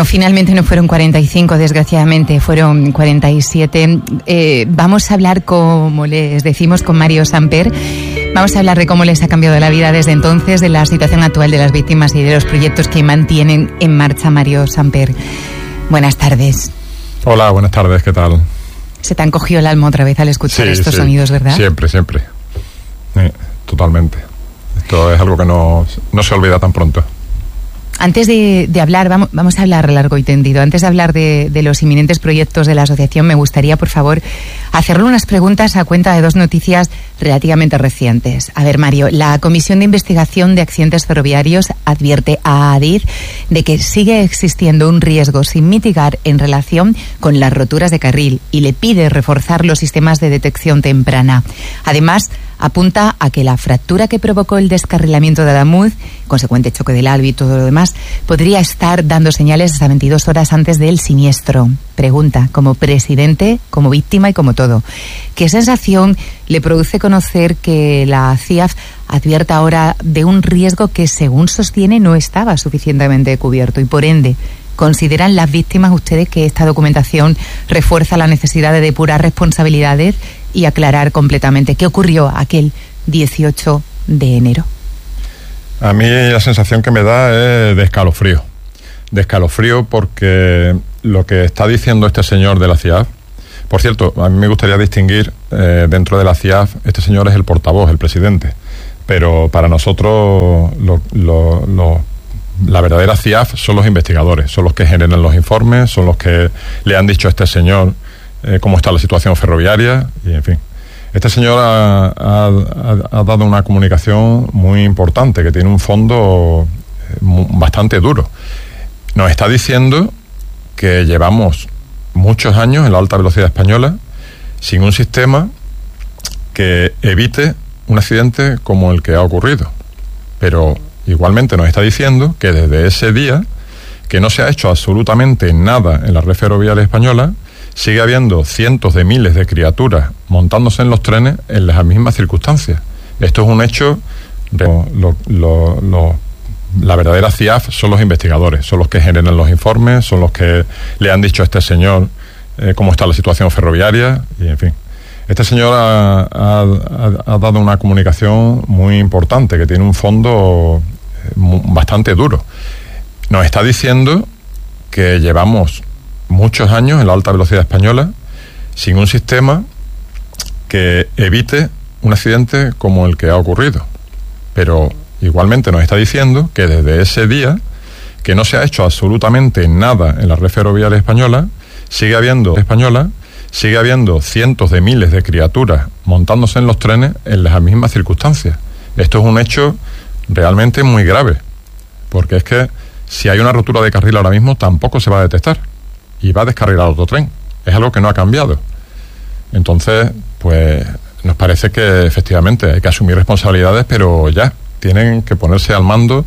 Bueno, finalmente no fueron 45, desgraciadamente, fueron 47. Vamos a hablar, como les decimos, con Mario Samper. Vamos a hablar de cómo les ha cambiado la vida desde entonces, de la situación actual de las víctimas y de los proyectos que mantienen en marcha. Mario Samper, buenas tardes. Hola, buenas tardes, ¿qué tal? Se te han cogido el alma otra vez al escuchar estos sonidos, ¿verdad? Siempre. Totalmente. Esto es algo que no se olvida tan pronto. Antes de hablar, vamos a hablar largo y tendido. Antes de hablar de los inminentes proyectos de la asociación, me gustaría, por favor, hacerle unas preguntas a cuenta de dos noticias relativamente recientes. A ver, Mario, la Comisión de Investigación de Accidentes Ferroviarios advierte a Adif de que sigue existiendo un riesgo sin mitigar en relación con las roturas de carril y le pide reforzar los sistemas de detección temprana. Además, apunta a que la fractura que provocó el descarrilamiento de Adamuz, consecuente choque del Albi y todo lo demás, podría estar dando señales hasta 22 horas antes del siniestro. Pregunta, como presidente, como víctima y como todo, ¿qué sensación le produce conocer que la CIAF advierta ahora de un riesgo que, según sostiene, no estaba suficientemente cubierto y, por ende, consideran las víctimas ustedes que esta documentación refuerza la necesidad de depurar responsabilidades y aclarar completamente qué ocurrió aquel 18 de enero? A mí la sensación que me da es de escalofrío. De escalofrío porque lo que está diciendo este señor de la CIAF, por cierto, a mí me gustaría distinguir dentro de la CIAF, este señor es el portavoz, el presidente, pero para nosotros la verdadera CIAF son los investigadores, son los que generan los informes, son los que le han dicho a este señor cómo está la situación ferroviaria y, en fin. Este señor ha dado una comunicación muy importante que tiene un fondo bastante duro. Nos está diciendo que llevamos muchos años en la alta velocidad española sin un sistema que evite un accidente como el que ha ocurrido. Pero igualmente nos está diciendo que desde ese día, que no se ha hecho absolutamente nada en la red ferroviaria española, sigue habiendo cientos de miles de criaturas montándose en los trenes en las mismas circunstancias. Esto es un hecho. La verdadera CIAF son los investigadores, son los que generan los informes, son los que le han dicho a este señor cómo está la situación ferroviaria y, en fin. Este señor ha dado una comunicación muy importante que tiene un fondo bastante duro. Nos está diciendo que llevamos muchos años en la alta velocidad española sin un sistema que evite un accidente como el que ha ocurrido. Pero igualmente nos está diciendo que desde ese día, que no se ha hecho absolutamente nada en la red ferroviaria española, sigue habiendo cientos de miles de criaturas montándose en los trenes en las mismas circunstancias. Esto es un hecho realmente muy grave, porque es que si hay una rotura de carril ahora mismo tampoco se va a detectar y va a descarrilar otro tren. Es algo que no ha cambiado. Entonces, pues nos parece que efectivamente hay que asumir responsabilidades, pero ya tienen que ponerse al mando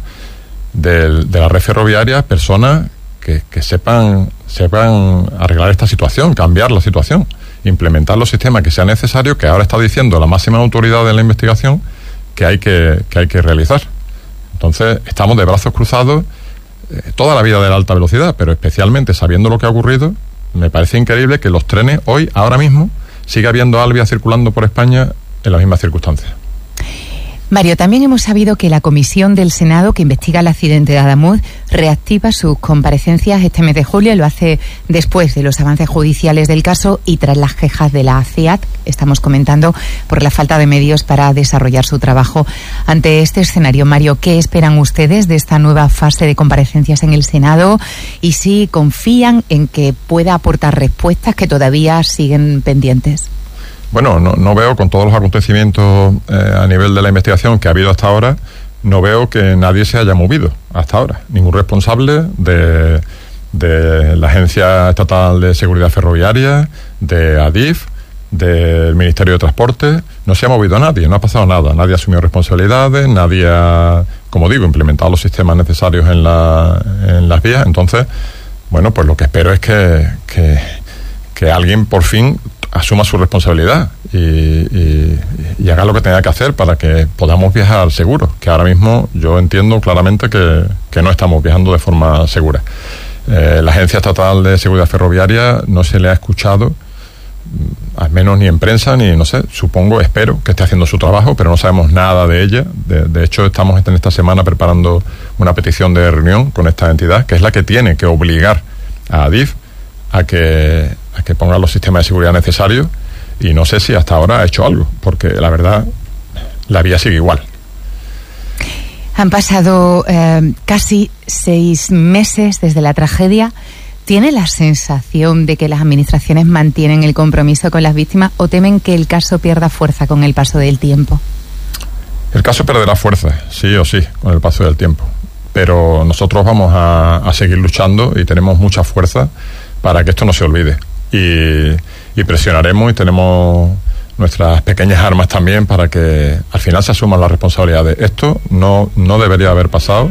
de la red ferroviaria personas que sepan arreglar esta situación, cambiar la situación, implementar los sistemas que sean necesarios, que ahora está diciendo la máxima autoridad de la investigación que hay que realizar. Entonces, estamos de brazos cruzados toda la vida de la alta velocidad, pero especialmente sabiendo lo que ha ocurrido, me parece increíble que los trenes hoy, ahora mismo, siga habiendo Alvia circulando por España en las mismas circunstancias. Mario, también hemos sabido que la comisión del Senado que investiga el accidente de Adamuz reactiva sus comparecencias este mes de julio. Lo hace después de los avances judiciales del caso y tras las quejas de la CIAT, estamos comentando, por la falta de medios para desarrollar su trabajo. Ante este escenario, Mario, ¿qué esperan ustedes de esta nueva fase de comparecencias en el Senado? Y si confían en que pueda aportar respuestas que todavía siguen pendientes. Bueno, no veo, con todos los acontecimientos a nivel de la investigación que ha habido hasta ahora, no veo que nadie se haya movido hasta ahora. Ningún responsable de la Agencia Estatal de Seguridad Ferroviaria, de Adif, del Ministerio de Transporte, no se ha movido nadie, no ha pasado nada. Nadie ha asumido responsabilidades, nadie ha, como digo, implementado los sistemas necesarios en las vías. Entonces, bueno, pues lo que espero es que alguien por fin asuma su responsabilidad y haga lo que tenga que hacer para que podamos viajar seguros, que ahora mismo yo entiendo claramente que no estamos viajando de forma segura. La Agencia Estatal de Seguridad Ferroviaria no se le ha escuchado, al menos ni en prensa, ni, no sé, supongo, espero que esté haciendo su trabajo, pero no sabemos nada de ella. De hecho, estamos en esta semana preparando una petición de reunión con esta entidad, que es la que tiene que obligar a Adif a que ponga los sistemas de seguridad necesarios, y no sé si hasta ahora ha hecho algo, porque la verdad, la vía sigue igual. Han pasado casi 6 meses desde la tragedia. ¿Tiene la sensación de que las administraciones mantienen el compromiso con las víctimas o temen que el caso pierda fuerza con el paso del tiempo? El caso perderá fuerza, sí o sí, con el paso del tiempo. Pero nosotros vamos a seguir luchando y tenemos mucha fuerza para que esto no se olvide. Y presionaremos y tenemos nuestras pequeñas armas también para que al final se asuman las responsabilidades. Esto no debería haber pasado,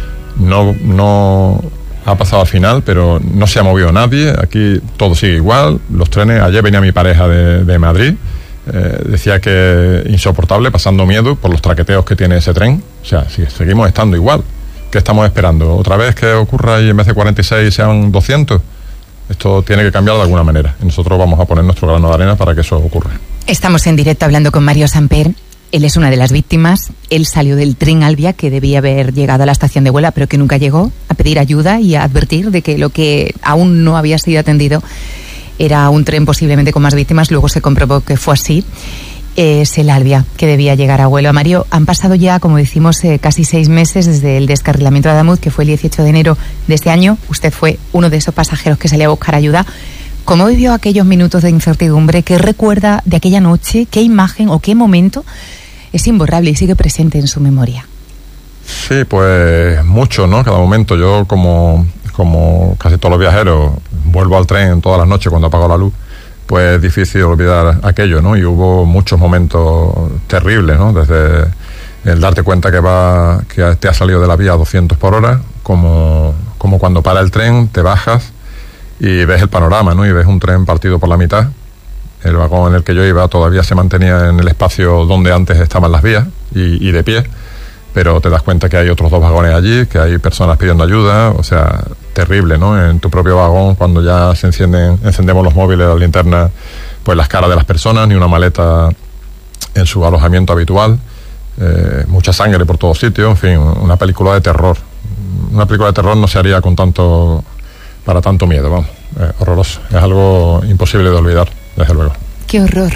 no ha pasado al final, pero no se ha movido nadie, aquí todo sigue igual, los trenes, ayer venía mi pareja de Madrid, decía que insoportable, pasando miedo por los traqueteos que tiene ese tren, o sea, si seguimos estando igual, ¿qué estamos esperando? ¿Otra vez que ocurra y en vez de 46 sean 200? Esto tiene que cambiar de alguna manera, y nosotros vamos a poner nuestro grano de arena para que eso ocurra. Estamos en directo hablando con Mario Samper. Él es una de las víctimas. Él salió del tren Alvia, que debía haber llegado a la estación de Huelva, pero que nunca llegó, a pedir ayuda y a advertir de que lo que aún no había sido atendido era un tren posiblemente con más víctimas. Luego se comprobó que fue así. Es el Alvia que debía llegar a Huelva. Mario, han pasado ya, como decimos, casi 6 meses desde el descarrilamiento de Adamuz, que fue el 18 de enero de este año. Usted fue uno de esos pasajeros que salía a buscar ayuda. ¿Cómo vivió aquellos minutos de incertidumbre? ¿Qué recuerda de aquella noche? ¿Qué imagen o qué momento es imborrable y sigue presente en su memoria? Sí, pues mucho, ¿no? Cada momento. Yo, como casi todos los viajeros, vuelvo al tren todas las noches cuando apago la luz, pues es difícil olvidar aquello, ¿no? Y hubo muchos momentos terribles, ¿no? Desde el darte cuenta que te has salido de la vía a 200 por hora, como cuando para el tren, te bajas y ves el panorama, ¿no? Y ves un tren partido por la mitad. El vagón en el que yo iba todavía se mantenía en el espacio donde antes estaban las vías y de pie, pero te das cuenta que hay otros 2 vagones allí, que hay personas pidiendo ayuda, o sea, terrible, ¿no? En tu propio vagón, cuando ya encendemos los móviles, las linternas, pues las caras de las personas, ni una maleta en su alojamiento habitual, mucha sangre por todos sitios, en fin, una película de terror. Una película de terror no se haría para tanto miedo, vamos, horroroso. Es algo imposible de olvidar, desde luego. ¡Qué horror!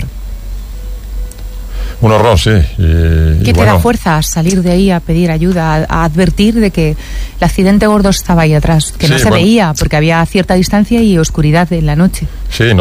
Un horror, sí. ¿Qué te da fuerza a salir de ahí a pedir ayuda, a advertir de que el accidente gordo estaba ahí atrás, que no se veía porque había cierta distancia y oscuridad en la noche? Sí,